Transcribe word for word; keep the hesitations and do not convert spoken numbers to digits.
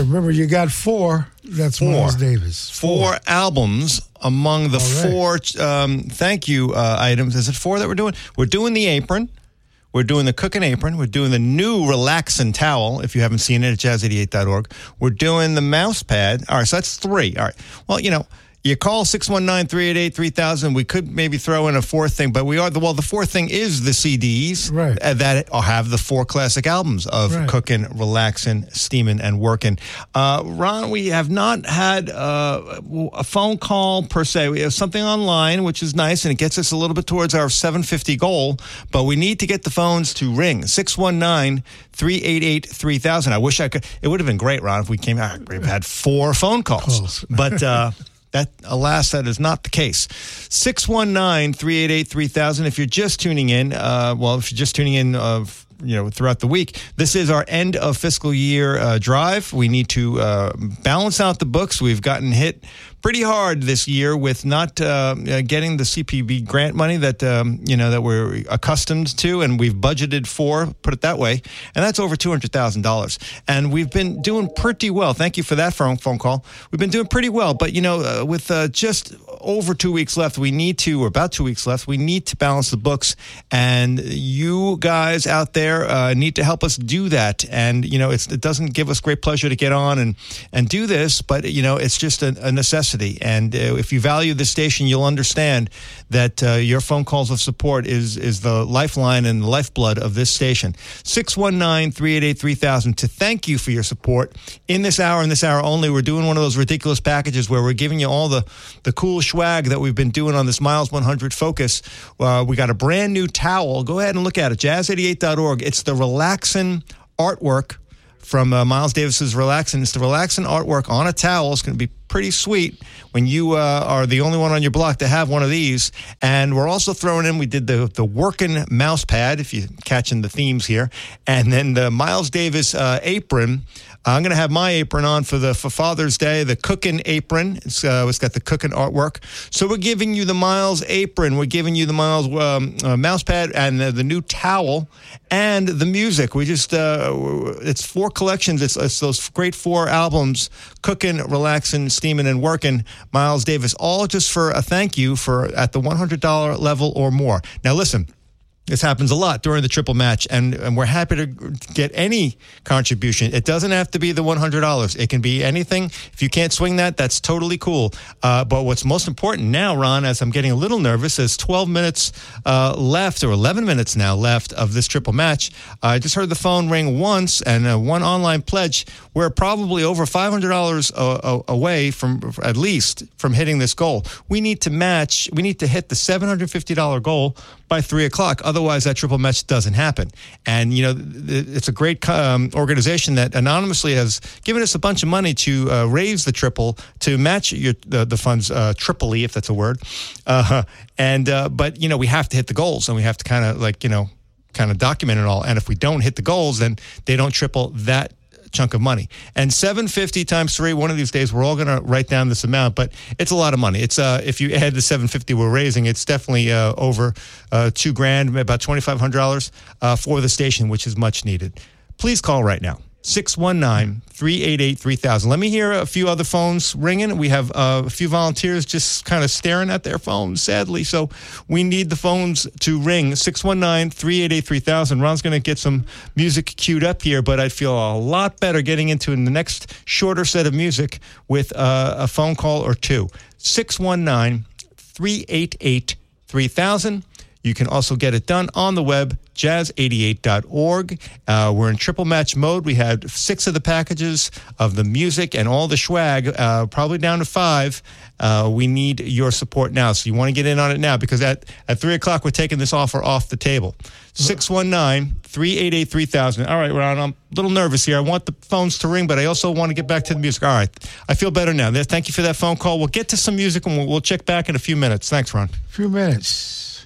Remember, you got four. That's Four. Miles Davis. Four albums among the All right. four um, thank you uh, items. Is it four that we're doing? We're doing the apron. We're doing the cooking apron. We're doing the new relaxing towel, if you haven't seen it, at jazz eighty-eight dot org. We're doing the mouse pad. All right, so that's three. All right. Well, you know, you call six one nine, three eight eight, three thousand. We could maybe throw in a fourth thing, but we are, the well, the fourth thing is the C Ds Right. that have the four classic albums of Right. cooking, relaxing, steaming, and working. Uh, Ron, we have not had uh, a phone call per se. We have something online, which is nice, and it gets us a little bit towards our seven fifty goal, but we need to get the phones to ring. six one nine, three eight eight, three thousand. I wish I could. It would have been great, Ron, if we came out. We've had four phone calls. Calls. But, uh, that, alas, that is not the case. six one nine, three eight eight, three thousand. If you're just tuning in, uh, well, if you're just tuning in, uh, you know, throughout the week, this is our end of fiscal year uh, drive. We need to uh, balance out the books. We've gotten hit pretty hard this year with not uh, getting the C P B grant money that um, you know that we're accustomed to, and we've budgeted for. Put it that way, and that's over two hundred thousand dollars. And we've been doing pretty well. Thank you for that phone phone call. We've been doing pretty well, but you know, uh, with uh, just over two weeks left, we need to, or about two weeks left, we need to balance the books. And you guys out there uh, need to help us do that. And you know, it's, it doesn't give us great pleasure to get on and and do this, but you know, it's just a, a necessity. And uh, if you value this station, you'll understand that uh, your phone calls of support is is the lifeline and the lifeblood of this station. six one nine, three eight eight, three thousand. To thank you for your support in this hour and this hour only, we're doing one of those ridiculous packages where we're giving you all the, the cool swag that we've been doing on this Miles one hundred Focus. Uh, we got a brand new towel. Go ahead and look at it, jazz eighty-eight dot org. It's the relaxing artwork from uh, Miles Davis's Relaxin'. It's the Relaxin' artwork on a towel. It's going to be pretty sweet when you uh, are the only one on your block to have one of these. And we're also throwing in, we did the the working mouse pad, if you're catching the themes here, and then the Miles Davis uh, apron. I'm going to have my apron on for the for Father's Day, the cooking apron. It's, uh, it's got the cooking artwork. So we're giving you the Miles apron. We're giving you the Miles um, uh, mouse pad and the, the new towel and the music. We just, uh, it's four collections. It's, it's those great four albums, Cooking, Relaxing, Steaming, and Working, Miles Davis, all just for a thank you for at the one hundred dollars level or more. Now listen, this happens a lot during the triple match, and, and we're happy to get any contribution. It doesn't have to be the one hundred dollars. It can be anything. If you can't swing that, that's totally cool. Uh, but what's most important now, Ron, as I'm getting a little nervous, is twelve minutes uh, left, or eleven minutes now left of this triple match. I just heard the phone ring once, and uh, one online pledge. We're probably over five hundred dollars uh, away from, at least, from hitting this goal. We need to match, we need to hit the seven hundred fifty dollars goal by three o'clock. Otherwise, that triple match doesn't happen. And, you know, it's a great um, organization that anonymously has given us a bunch of money to uh, raise the triple, to match your, the, the funds uh, triply, if that's a word. Uh, and uh, But, you know, we have to hit the goals, and we have to kind of, like, you know, kind of document it all. And if we don't hit the goals, then they don't triple that chunk of money. And seven hundred fifty times three, one of these days we're all going to write down this amount, but it's a lot of money. It's uh if you add the seven hundred fifty we're raising, it's definitely uh, over uh, two grand, about twenty-five hundred dollars uh, for the station, which is much needed. Please call right now. six one nine, three eight eight, three thousand. Let me hear a few other phones ringing. We have uh, a few volunteers just kind of staring at their phones, sadly. So we need the phones to ring. six one nine, three eight eight, three thousand. Ron's going to get some music queued up here, but I'd feel a lot better getting into the next shorter set of music with uh, a phone call or two. six one nine, three eight eight, three thousand. You can also get it done on the web, jazz eighty-eight dot org. Uh, we're in triple match mode. We had six of the packages of the music and all the swag, uh, probably down to five. Uh, we need your support now. So you want to get in on it now, because at, at three o'clock, we're taking this offer off the table. six one nine, three eight eight, three thousand. All right, Ron, I'm a little nervous here. I want the phones to ring, but I also want to get back to the music. All right, I feel better now. Thank you for that phone call. We'll get to some music, and we'll, we'll check back in a few minutes. Thanks, Ron. A few minutes.